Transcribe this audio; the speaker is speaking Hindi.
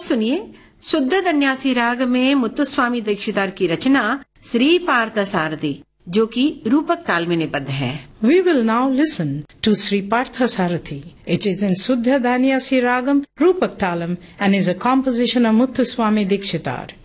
सुनिए शुद्ध धन्यासी राग में मुत्तुस्वामी दीक्षितार की रचना श्री पार्थ सारथी, जो कि रूपक ताल में निबद्ध है। We will now listen to Sri Parthasarathi. It is in Suddha Danyasi Ragam, Rupak Talam, and is a composition of Muthuswami Dikshitar.